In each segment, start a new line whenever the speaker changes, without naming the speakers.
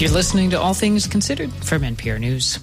You're listening to All Things Considered from NPR News.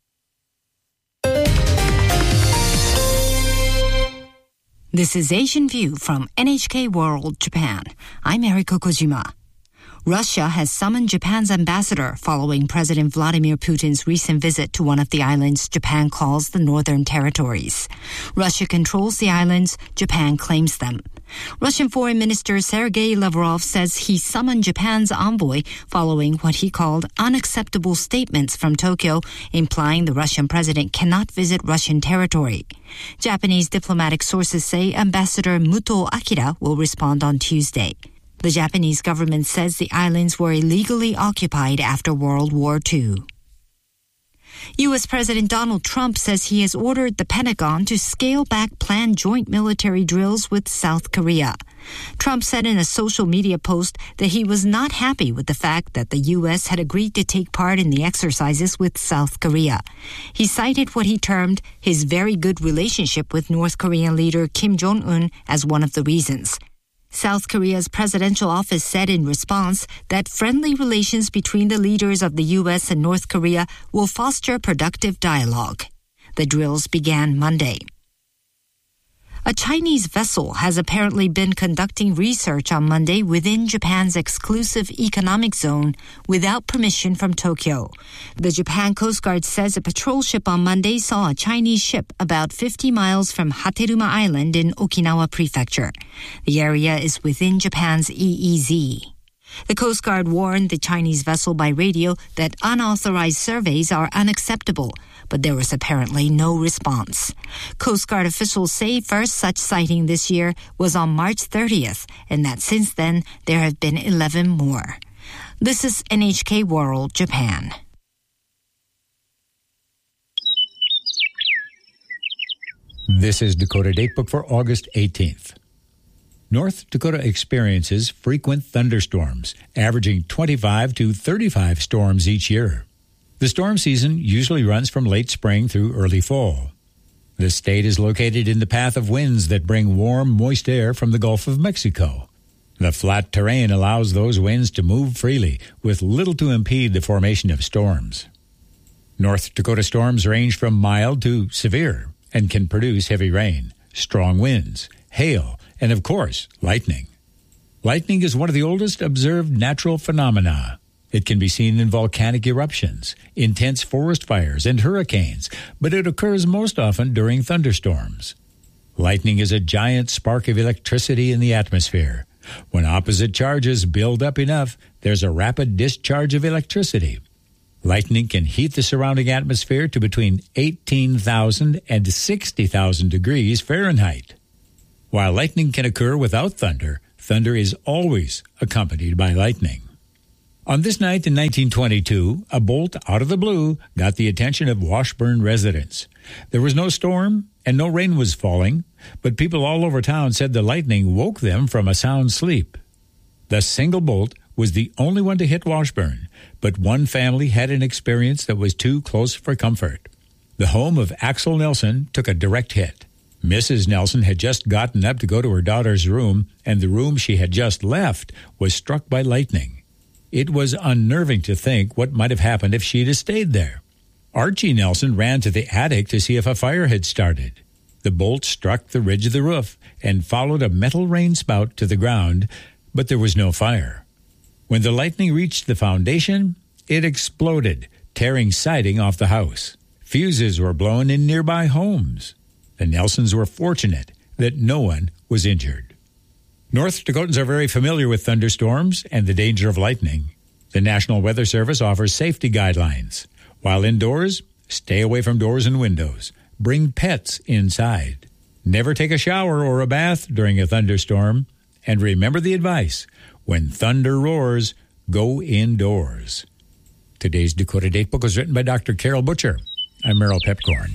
This is Asian View from NHK World Japan. I'm Eriko Kojima. Russia has summoned Japan's ambassador following President Vladimir Putin's recent visit to one of the islands Japan calls the Northern Territories. Russia controls the islands, Japan claims them. Russian Foreign Minister Sergei Lavrov says he summoned Japan's envoy following what he called unacceptable statements from Tokyo, implying the Russian president cannot visit Russian territory. Japanese diplomatic sources say Ambassador Muto Akira will respond on Tuesday. The Japanese government says the islands were illegally occupied after World War II. U.S. President Donald Trump says he has ordered the Pentagon to scale back planned joint military drills with South Korea. Trump said in a social media post that he was not happy with the fact that the U.S. had agreed to take part in the exercises with South Korea. He cited what he termed his very good relationship with North Korean leader Kim Jong-un as one of the reasons. South Korea's presidential office said in response that friendly relations between the leaders of the U.S. and North Korea will foster productive dialogue. The drills began Monday. A Chinese vessel has apparently been conducting research on Monday within Japan's exclusive economic zone without permission from Tokyo. The Japan Coast Guard says a patrol ship on Monday saw a Chinese ship about 50 miles from Hateruma Island in Okinawa Prefecture. The area is within Japan's EEZ. The Coast Guard warned the Chinese vessel by radio that unauthorized surveys are unacceptable, but there was apparently no response. Coast Guard officials say first such sighting this year was on March 30th, and that since then there have been 11 more. This is NHK World Japan.
This is Dakota Datebook for August 18th. North Dakota experiences frequent thunderstorms, averaging 25 to 35 storms each year. The storm season usually runs from late spring through early fall. The state is located in the path of winds that bring warm, moist air from the Gulf of Mexico. The flat terrain allows those winds to move freely, with little to impede the formation of storms. North Dakota storms range from mild to severe and can produce heavy rain, strong winds, hail, and, of course, lightning. Lightning is one of the oldest observed natural phenomena. It can be seen in volcanic eruptions, intense forest fires, and hurricanes, but it occurs most often during thunderstorms. Lightning is a giant spark of electricity in the atmosphere. When opposite charges build up enough, there's a rapid discharge of electricity. Lightning can heat the surrounding atmosphere to between 18,000 and 60,000 degrees Fahrenheit. While lightning can occur without thunder, thunder is always accompanied by lightning. On this night in 1922, a bolt out of the blue got the attention of Washburn residents. There was no storm and no rain was falling, but people all over town said the lightning woke them from a sound sleep. The single bolt was the only one to hit Washburn, but one family had an experience that was too close for comfort. The home of Axel Nelson took a direct hit. Mrs. Nelson had just gotten up to go to her daughter's room, and the room she had just left was struck by lightning. It was unnerving to think what might have happened if she'd have stayed there. Archie Nelson ran to the attic to see if a fire had started. The bolt struck the ridge of the roof and followed a metal rain spout to the ground, but there was no fire. When the lightning reached the foundation, it exploded, tearing siding off the house. Fuses were blown in nearby homes. The Nelsons were fortunate that no one was injured. North Dakotans are very familiar with thunderstorms and the danger of lightning. The National Weather Service offers safety guidelines. While indoors, stay away from doors and windows. Bring pets inside. Never take a shower or a bath during a thunderstorm. And remember the advice, when thunder roars, go indoors. Today's Dakota Datebook was written by Dr. Carol Butcher. I'm Merrill Pepcorn.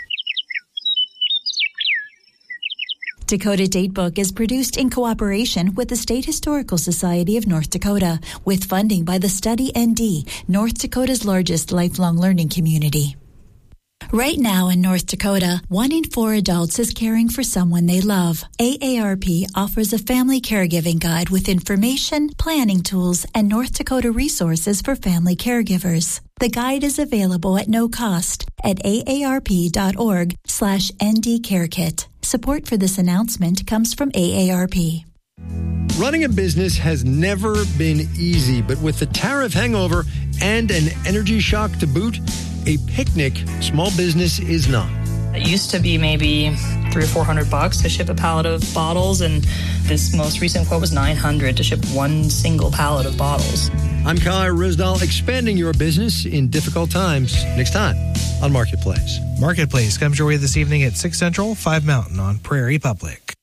Dakota Datebook is produced in cooperation with the State Historical Society of North Dakota, with funding by the Study ND, North Dakota's largest lifelong learning community. Right now in North Dakota, 1 in 4 adults is caring for someone they love. AARP offers a family caregiving guide with information, planning tools, and North Dakota resources for family caregivers. The guide is available at no cost at aarp.org/ndcarekit. Support for this announcement comes from AARP.
Running a business has never been easy, but with the tariff hangover and an energy shock to boot, a picnic small business is not.
It used to be maybe $300 or $400 to ship a pallet of bottles, and this most recent quote was $900 to ship one single pallet of bottles.
I'm Kai Risdal, expanding your business in difficult times. Next time on Marketplace.
Marketplace comes your way this evening at 6 Central, 5 Mountain on Prairie Public.